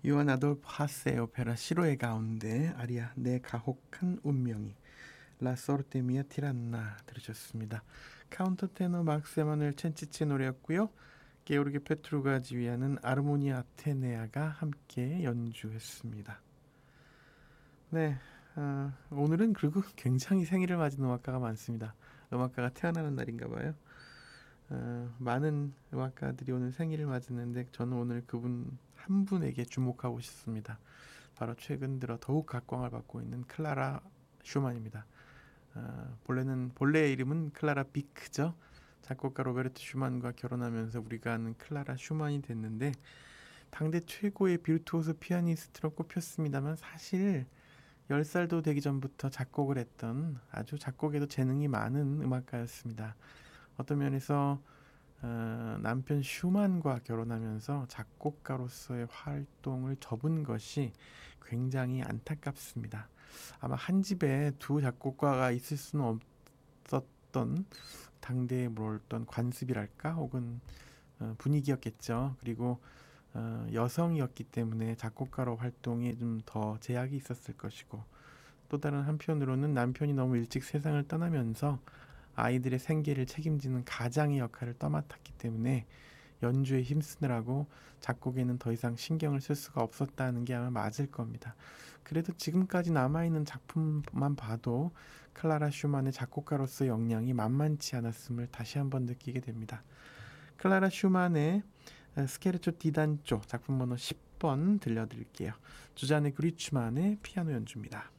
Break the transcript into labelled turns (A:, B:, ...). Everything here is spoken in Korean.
A: 요한 아돌프 하세의 오페라 시로의 가운데 아리아 내 가혹한 운명이 라 소르테 미아 티란나 들으셨습니다. 카운터 테너 막스 에마누엘 첸치치의 노래였고요. 게오르게 페트루가 지휘하는 아르모니아 아테네아가 함께 연주했습니다. 네, 오늘은 그리고 굉장히 생일을 맞은 음악가가 많습니다. 음악가가 태어나는 날인가 봐요. 많은 음악가들이 오늘 생일을 맞았는데 저는 오늘 그분 한 분에게 주목하고 싶습니다. 바로 최근 들어 더욱 각광을 받고 있는 클라라 슈만입니다. 본래의 이름은 클라라 비크죠. 작곡가 로베르트 슈만과 결혼하면서 우리가 아는 클라라 슈만이 됐는데 당대 최고의 비르투오소 피아니스트로 꼽혔습니다만 사실 10살도 되기 전부터 작곡을 했던 아주 작곡에도 재능이 많은 음악가였습니다. 어떤 면에서 남편 슈만과 결혼하면서 작곡가로서의 활동을 접은 것이 굉장히 안타깝습니다. 아마 한 집에 두 작곡가가 있을 수는 없었던 당대의 어떤 관습이랄까 혹은 분위기였겠죠. 그리고 여성이었기 때문에 작곡가로 활동에 좀 더 제약이 있었을 것이고 또 다른 한편으로는 남편이 너무 일찍 세상을 떠나면서 아이들의 생계를 책임지는 가장의 역할을 떠맡았기 때문에 연주에 힘쓰느라고 작곡에는 더 이상 신경을 쓸 수가 없었다는 게 아마 맞을 겁니다. 그래도 지금까지 남아있는 작품만 봐도 클라라 슈만의 작곡가로서의 역량이 만만치 않았음을 다시 한번 느끼게 됩니다. 클라라 슈만의 스케르초 디단조 작품 번호 10번 들려드릴게요. 주자네 그리츠만의 피아노 연주입니다.